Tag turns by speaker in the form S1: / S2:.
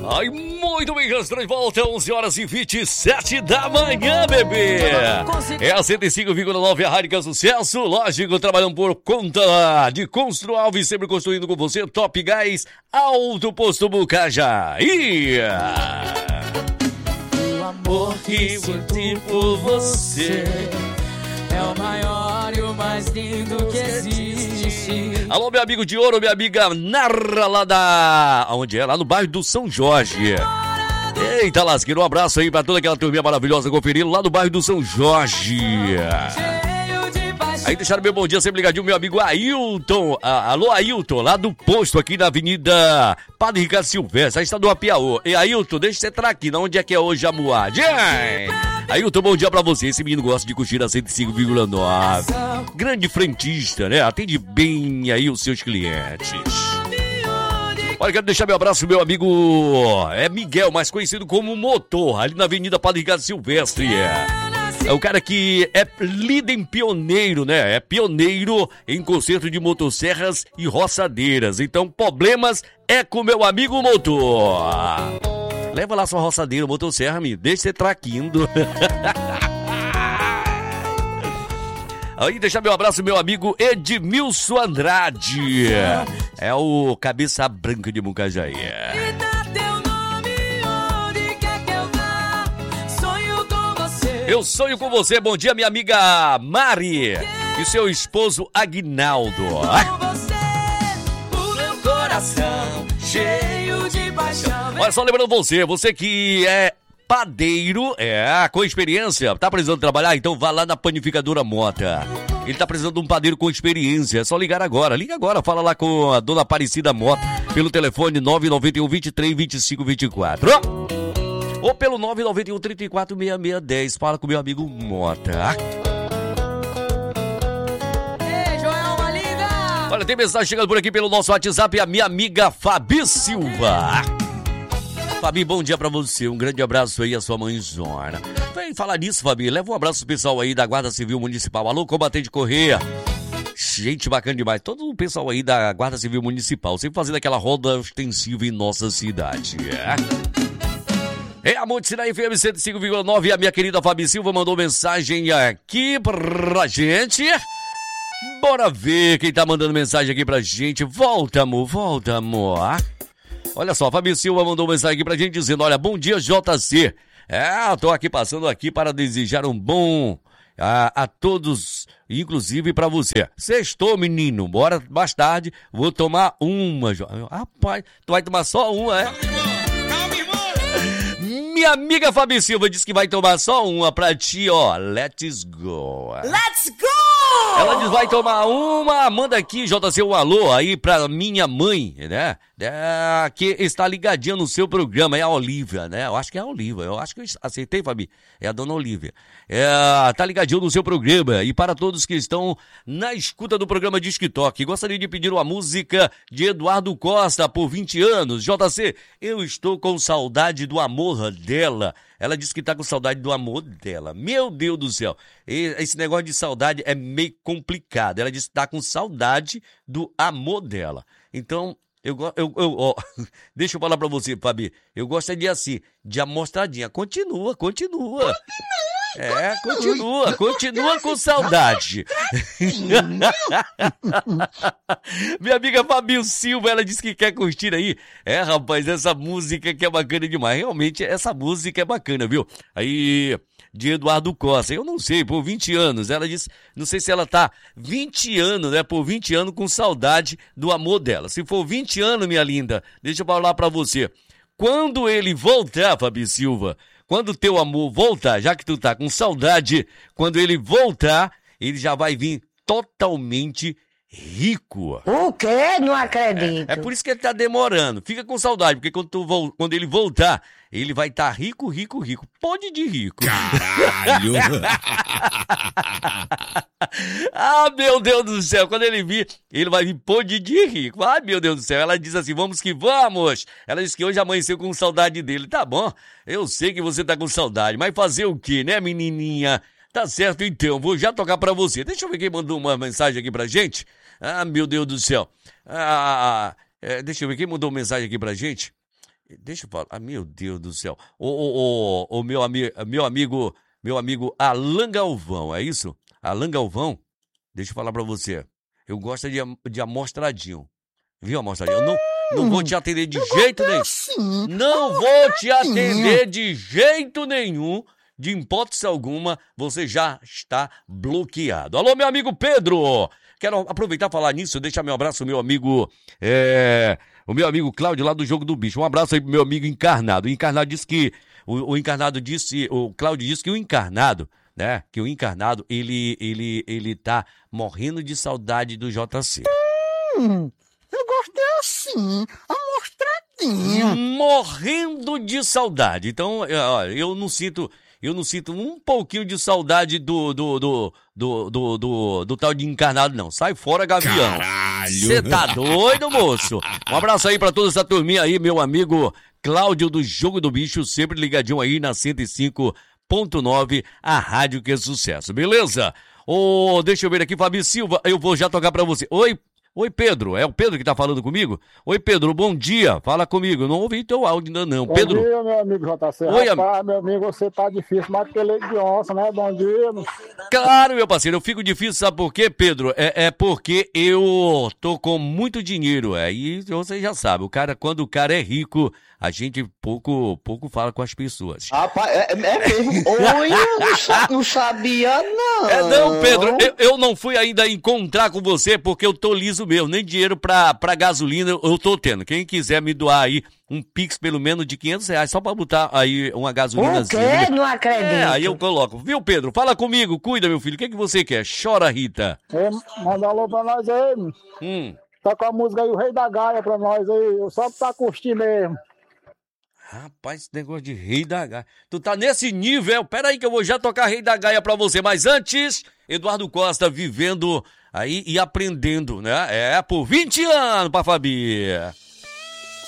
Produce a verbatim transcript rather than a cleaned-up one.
S1: Ai, muito bem, estamos de volta, onze horas e vinte e sete da manhã, bebê. É a cento e cinco vírgula nove, a Rádio que é sucesso. Lógico, trabalhando por conta de Constru Alves, sempre construindo com você. Top Gás, Alto Posto Bucajaí.
S2: O amor que senti por você é o maior e o mais lindo que existe.
S1: Alô, meu amigo de ouro, minha amiga Narra, lá da... Onde é? Lá no bairro do São Jorge. Eita, lasqueiro, um abraço aí pra toda aquela turminha maravilhosa conferindo lá no bairro do São Jorge. Aí deixaram meu bom dia sempre ligadinho, meu amigo Ailton. Ah, alô, Ailton, lá do posto aqui na Avenida Padre Ricardo Silvestre, aí está do Apiaú. E Ailton, deixa você entrar aqui, onde é que é hoje a moagem? Ailton, bom dia pra você. Esse menino gosta de curtir a cento e cinco vírgula nove. Grande frentista, né? Atende bem aí os seus clientes. Olha, quero deixar meu abraço, meu amigo é Miguel, mais conhecido como Motor, ali na Avenida Padre Ricardo Silvestre. É o cara que é líder pioneiro, né? É pioneiro em conserto de motosserras e roçadeiras. Então, problemas é com meu amigo Motor. Leva lá sua roçadeira, motosserra, me deixa você traquindo. Aí, deixar meu abraço, meu amigo Edmilson Andrade. É o cabeça branca de Bucajaí. Eu sonho com você. Bom dia, minha amiga Mari e seu esposo Aguinaldo.
S2: O meu coração cheio de paixão.
S1: Olha só, lembrando você, você que é padeiro, é, com experiência, tá precisando trabalhar? Então vá lá na Panificadora Mota. Ele tá precisando de um padeiro com experiência, é só ligar agora. Liga agora, fala lá com a dona Aparecida Mota pelo telefone nove nove um, vinte e três, vinte e cinco, vinte e quatro. Ou pelo nove nove um, trinta e quatro, sessenta e seis, dez. Fala com meu amigo Mota.
S2: Ei, Joel, uma linda!
S1: Olha, tem mensagem chegando por aqui pelo nosso WhatsApp, a minha amiga Fabi Silva. Fabi, bom dia pra você. Um grande abraço aí à sua mãezona. Vem falar nisso, Fabi. Leva um abraço pessoal aí da Guarda Civil Municipal. Alô, combatente Correia. Gente, bacana demais. Todo o pessoal aí da Guarda Civil Municipal, sempre fazendo aquela roda ostensiva em nossa cidade. É, é a Monte F M cento e cinco vírgula nove. A minha querida Fabi Silva mandou mensagem aqui pra gente. Bora ver quem tá mandando mensagem aqui pra gente. Volta, amor. Volta, amor. Olha só, a Fabi Silva mandou mensagem aqui pra gente dizendo, olha, bom dia, J C. É, eu tô aqui passando aqui para desejar um bom a, a todos, inclusive pra você. Sextou, menino, bora mais tarde, vou tomar uma. Rapaz, tu vai tomar só uma, é?
S2: Calma, irmão!
S1: Minha amiga Fabi Silva disse que vai tomar só uma pra ti, ó. Let's go.
S2: Let's go!
S1: Ela diz, vai tomar uma, manda aqui, J C, um alô aí pra minha mãe, né? É, que está ligadinha no seu programa, é a Olívia, né? Eu acho que é a Olívia, eu acho que eu acertei, Fabi. É a dona Olívia. É, tá ligadinho no seu programa. E para todos que estão na escuta do programa Disque Toque, gostaria de pedir uma música de Eduardo Costa por vinte anos. J C, eu estou com saudade do amor dela. Ela disse que tá com saudade do amor dela. Meu Deus do céu. Esse negócio de saudade é meio complicado. Ela disse que tá com saudade do amor dela. Então, eu eu, eu ó, deixa eu falar pra você, Fabi. Eu gosto de assim, de amostradinha. Continua, continua. É, continua, continua com saudade. Minha amiga Fabi Silva, ela disse que quer curtir aí. É, rapaz, essa música que é bacana demais. Realmente, essa música é bacana, viu? Aí, de Eduardo Costa, eu não sei, por vinte anos. Ela disse, não sei se ela tá vinte anos, né? Por vinte anos com saudade do amor dela. Se for vinte anos, minha linda, deixa eu falar pra você. Quando ele voltar, Fabi Silva, quando teu amor voltar, já que tu tá com saudade, quando ele voltar, ele já vai vir totalmente rico.
S3: O quê? Não acredito.
S1: É, é por isso que ele tá demorando. Fica com saudade, porque quando, tu, quando ele voltar, ele vai estar tá rico, rico, rico. Pode de rico.
S4: Caralho!
S1: Ah, meu Deus do céu, quando ele vir, ele vai vir pode de rico. Ah, meu Deus do céu, ela diz assim, vamos que vamos. Ela disse que hoje amanheceu com saudade dele. Tá bom, eu sei que você tá com saudade, mas fazer o quê, né, menininha? Tá certo, então, vou já tocar pra você. Deixa eu ver quem mandou uma mensagem aqui pra gente. Ah, meu Deus do céu. Ah, é, deixa eu ver quem mandou uma mensagem aqui pra gente. Deixa eu falar. Ah, meu Deus do céu. O, o, o, o meu, ami, meu amigo, meu amigo Alan Galvão, é isso? Alan Galvão, deixa eu falar pra você. Eu gosto de, de amostradinho. Viu, amostradinho? Eu não, não vou te atender de jeito nenhum.
S4: Assim,
S1: Não vou te atender de jeito nenhum. De hipótese alguma, você já está bloqueado. Alô, meu amigo Pedro. Quero aproveitar e falar nisso, deixar meu abraço ao meu amigo, é, o meu amigo Cláudio lá do Jogo do Bicho. Um abraço aí pro meu amigo Encarnado. O Encarnado disse que, o, o Encarnado disse, o Cláudio disse que o Encarnado, né, que o Encarnado, ele, ele, ele tá morrendo de saudade do J C.
S4: Hum, eu gostei assim, amostradinho.
S1: Morrendo de saudade. Então, olha, eu não sinto... Eu não sinto um pouquinho de saudade do do, do, do, do, do, do tal de Encarnado, não. Sai fora, Gavião. Você tá doido, moço? Um abraço aí pra toda essa turminha aí, meu amigo Cláudio do Jogo do Bicho, sempre ligadinho aí na cento e cinco ponto nove, a rádio que é sucesso, beleza? Ô, deixa eu ver aqui, Fabi Silva, eu vou já tocar pra você. Oi, Oi, Pedro, é o Pedro que tá falando comigo? Oi, Pedro, bom dia, fala comigo, não ouvi teu áudio ainda não,
S5: bom
S1: Pedro.
S5: Bom dia, meu amigo J C.
S1: Oi,
S5: Rapaz, am... meu amigo, você tá difícil, mais que leite de onça, né? Bom dia.
S1: Claro, meu parceiro, eu fico difícil, sabe por quê, Pedro? É, é porque eu tô com muito dinheiro, aí você já sabe, o cara, quando o cara é rico, a gente pouco, pouco fala com as pessoas.
S4: Rapaz, é, é mesmo? Oi, eu não, sa- não sabia, não.
S1: É, não, Pedro, eu, eu não fui ainda encontrar com você porque eu tô liso mesmo, nem dinheiro pra, pra gasolina eu tô tendo. Quem quiser me doar aí um Pix pelo menos de quinhentos reais, só pra botar aí uma gasolina.
S3: O quê? Não acredito.
S1: É, aí eu coloco. Viu, Pedro? Fala comigo, cuida, meu filho. O que, que você quer? Chora, Rita.
S5: É, manda alô pra nós aí.
S1: Hum.
S5: Tá com a música aí, o Rei da Gaia pra nós aí. Eu só pra curtir mesmo.
S1: Rapaz, esse negócio de Rei da Gaia. Tu tá nesse nível, pera aí que eu vou já tocar Rei da Gaia pra você. Mas antes, Eduardo Costa vivendo aí e aprendendo, né? É, por vinte anos pra Fabi.